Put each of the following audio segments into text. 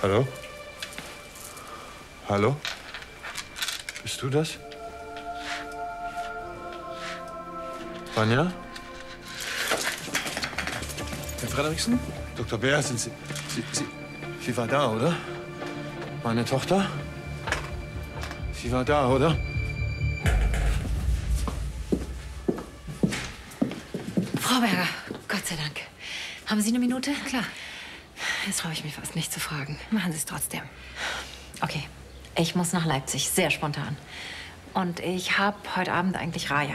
Hallo? Hallo? Bist du das? Vanja? Herr Frederiksen? Dr. Bär, sind Sie war da, oder? Meine Tochter? Sie war da, oder? Frau Berger, Gott sei Dank. Haben Sie eine Minute? Klar. Jetzt traue ich mich fast nicht zu fragen. Machen Sie es trotzdem. Okay, ich muss nach Leipzig, sehr spontan. Und ich habe heute Abend eigentlich Raya.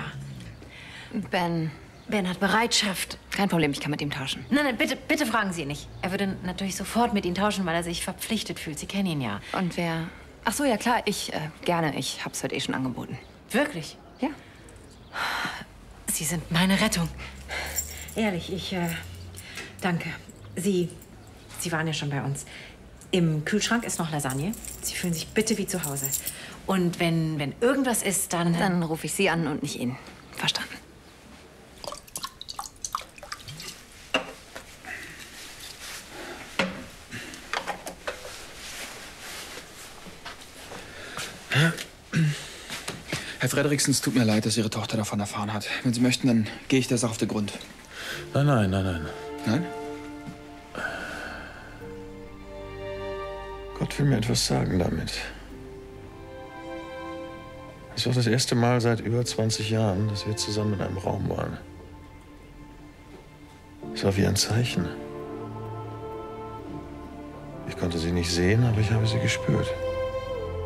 Ben hat Bereitschaft. Kein Problem, ich kann mit ihm tauschen. Nein, bitte fragen Sie ihn nicht. Er würde natürlich sofort mit Ihnen tauschen, weil er sich verpflichtet fühlt. Sie kennen ihn ja. Und wer? Ach so, ja klar, gerne. Ich hab's heute eh schon angeboten. Wirklich? Ja. Sie sind meine Rettung. Ehrlich, danke. Sie waren ja schon bei uns. Im Kühlschrank ist noch Lasagne. Sie fühlen sich bitte wie zu Hause. Und wenn irgendwas ist, dann... Dann rufe ich Sie an und nicht ihn. Verstanden. Herr Frederiksen, es tut mir leid, dass Ihre Tochter davon erfahren hat. Wenn Sie möchten, dann gehe ich der Sache auf den Grund. Nein. Nein? Gott will mir etwas sagen damit. Es war das erste Mal seit über 20 Jahren, dass wir zusammen in einem Raum waren. Es war wie ein Zeichen. Ich konnte sie nicht sehen, aber ich habe sie gespürt.